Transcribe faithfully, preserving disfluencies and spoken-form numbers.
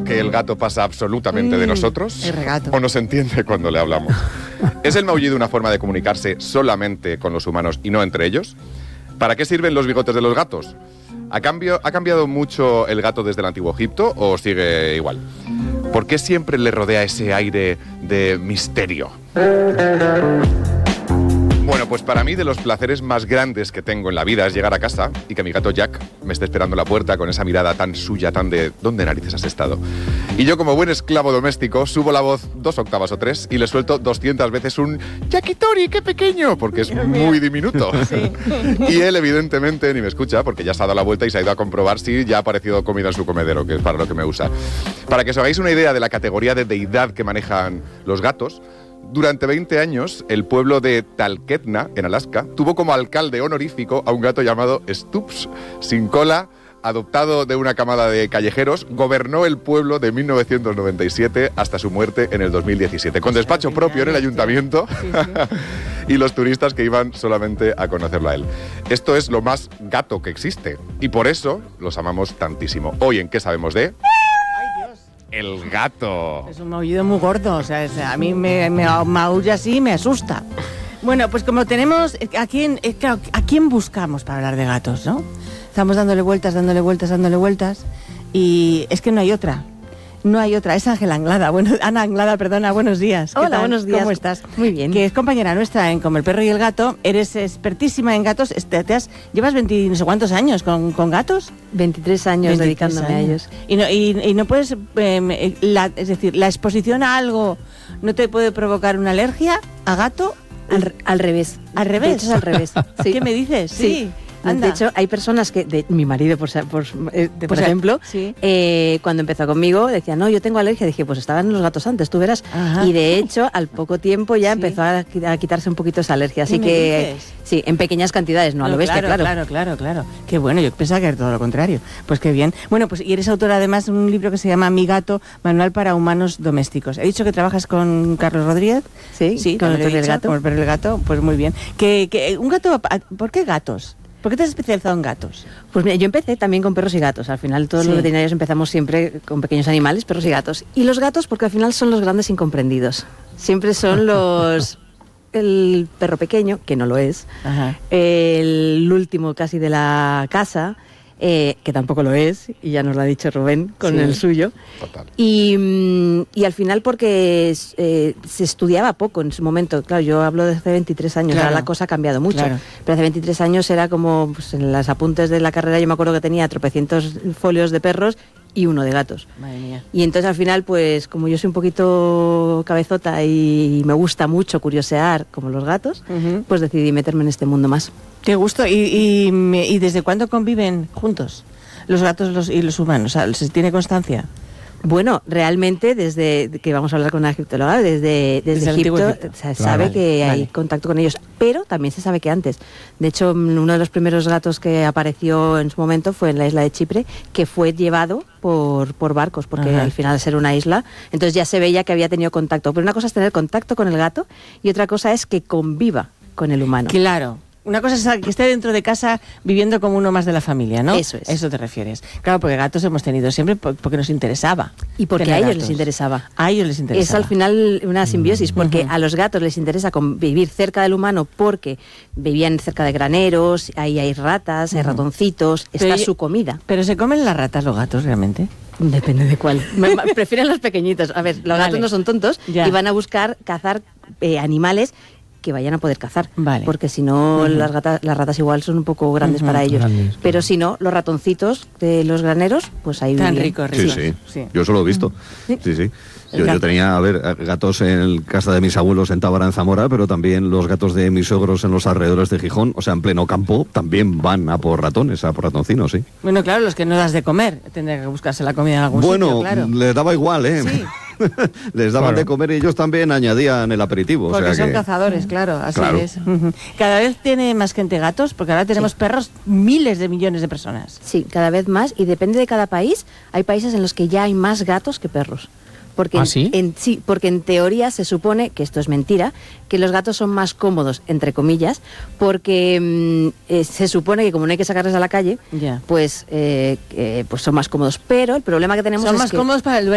que el gato pasa absolutamente mm, de nosotros o nos entiende cuando le hablamos. ¿Es el maullido una forma de comunicarse solamente con los humanos y no entre ellos? ¿Para qué sirven los bigotes de los gatos? ¿Ha, cambio, ¿Ha cambiado mucho el gato desde el Antiguo Egipto o sigue igual? ¿Por qué siempre le rodea ese aire de misterio? Bueno, pues para mí de los placeres más grandes que tengo en la vida es llegar a casa y que mi gato Jack me esté esperando en la puerta con esa mirada tan suya, tan de ¿dónde narices has estado? Y yo, como buen esclavo doméstico, subo la voz dos octavas o tres y le suelto doscientas veces un Jackitori, qué pequeño, porque es muy diminuto. Sí. Y él evidentemente ni me escucha porque ya se ha dado la vuelta y se ha ido a comprobar si ya ha aparecido comida en su comedero, que es para lo que me usa. Para que os hagáis una idea de la categoría de deidad que manejan los gatos, durante veinte años, el pueblo de Talkeetna, en Alaska, tuvo como alcalde honorífico a un gato llamado Stubbs, sin cola, adoptado de una camada de callejeros. Gobernó el pueblo de mil novecientos noventa y siete hasta su muerte en el dos mil diecisiete, con despacho propio en el ayuntamiento, sí, sí. Y los turistas que iban solamente a conocerlo a él. Esto es lo más gato que existe, y por eso los amamos tantísimo. Hoy, ¿en qué sabemos de...? El gato. Es un maullido muy gordo, o sea, es, a mí me, me maulla así y me asusta. Bueno, pues como tenemos, ¿a quién, claro, ¿a quién buscamos para hablar de gatos, no? Estamos dándole vueltas, dándole vueltas, dándole vueltas, y es que no hay otra. No hay otra, es Ángela Anglada. Bueno, Ana Anglada, perdona, buenos días. Hola, tal? Buenos días. ¿Cómo estás? Muy bien. Que es compañera nuestra en Como el perro y el gato. Eres expertísima en gatos. Te, te has, ¿Llevas veinte, no sé cuántos años con, con gatos? veintitrés años veintitrés dedicándome años. a ellos. Y no, y, y no puedes, eh, la, es decir, la exposición a algo no te puede provocar una alergia a gato. Al, al revés. ¿Al revés? De hecho, es al revés. Sí. ¿Qué me dices? Sí. sí. De hecho, hay personas que, de, mi marido, por, por, eh, por pues ejemplo, sí. eh, cuando empezó conmigo, decía, no, yo tengo alergia. Dije, pues estaban los gatos antes, tú verás. Ajá. Y de hecho, al poco tiempo ya sí. empezó a, a quitarse un poquito esa alergia. Así que, dices? sí, en pequeñas cantidades, no, no a lo bestia, claro, claro. Claro, claro, claro. Qué bueno, yo pensaba que era todo lo contrario. Pues qué bien. Bueno, pues y eres autora además de un libro que se llama Mi gato, Manual para humanos domésticos. He dicho que trabajas con Carlos Rodríguez. Sí, sí con el perro y el gato. Con el perro y el gato, pues muy bien. Que, que un gato, ¿por qué gatos? ¿Por qué te has especializado en gatos? Pues mira, yo empecé también con perros y gatos. Al final todos sí. los veterinarios empezamos siempre con pequeños animales, perros y gatos. Y los gatos porque al final son los grandes incomprendidos. Siempre son los... el perro pequeño, que no lo es. Ajá. El último casi de la casa, eh, que tampoco lo es, y ya nos lo ha dicho Rubén con sí. el suyo. Total. Y, y al final porque eh, se estudiaba poco en su momento. Claro, yo hablo de hace veintitrés años, claro. ahora la cosa ha cambiado mucho. Claro. Pero hace veintitrés años era como, pues, en los apuntes de la carrera yo me acuerdo que tenía tropecientos folios de perros y uno de gatos. Madre mía. Y entonces al final, pues como yo soy un poquito cabezota y me gusta mucho curiosear como los gatos, uh-huh. pues decidí meterme en este mundo más. Qué gusto. ¿Y, y, y desde cuándo conviven juntos los gatos los, y los humanos? O sea, ¿se tiene constancia? Bueno, realmente desde que vamos a hablar con una egiptóloga, desde, desde, desde Egipto, Egipto se sabe vale, que vale. hay contacto con ellos, pero también se sabe que antes. De hecho, uno de los primeros gatos que apareció en su momento fue en la isla de Chipre, que fue llevado por, por barcos, porque Ajá. al final de ser una isla, entonces ya se veía que había tenido contacto. Pero una cosa es tener contacto con el gato y otra cosa es que conviva con el humano. Claro. Una cosa es que esté dentro de casa viviendo como uno más de la familia, ¿no? Eso es. Eso te refieres. Claro, porque gatos hemos tenido siempre porque nos interesaba. Y porque a ellos gatos. les interesaba. A ellos les interesaba. Es al final una simbiosis, porque uh-huh. a los gatos les interesa vivir cerca del humano porque vivían cerca de graneros, ahí hay ratas, uh-huh. hay ratoncitos, está pero, su comida. ¿Pero se comen las ratas los gatos realmente? Depende de cuál. Prefieren los pequeñitos. A ver, los vale. gatos no son tontos ya. y van a buscar cazar eh, animales que vayan a poder cazar, vale. porque si no uh-huh. las, gata, las ratas igual son un poco grandes uh-huh. para ellos, grandes, pero claro. si no, los ratoncitos de los graneros, pues ahí tan ricos, ricos. Sí, sí, sí, yo eso lo he visto, sí, sí, sí. Yo, yo tenía, a ver, gatos en casa de mis abuelos en Tábara, en Zamora, pero también los gatos de mis suegros en los alrededores de Gijón, o sea, en pleno campo, también van a por ratones, a por ratoncinos, sí. Bueno, claro, los que no das de comer, tendrán que buscarse la comida en algún bueno, sitio, claro. Bueno, les daba igual, ¿eh? Sí. Les daban claro. de comer y ellos también añadían el aperitivo. Porque o sea son que... cazadores, claro, así claro. es. Cada vez tiene más gente gatos, porque ahora tenemos sí. perros miles de millones de personas. Sí, cada vez más, y depende de cada país. Hay países en los que ya hay más gatos que perros. Porque ¿Ah, sí? En, sí, porque en teoría se supone, que esto es mentira, que los gatos son más cómodos, entre comillas, porque mmm, eh, se supone que como no hay que sacarles a la calle, yeah. pues, eh, eh, pues son más cómodos. Pero el problema que tenemos son es más que... cómodos para el dueño.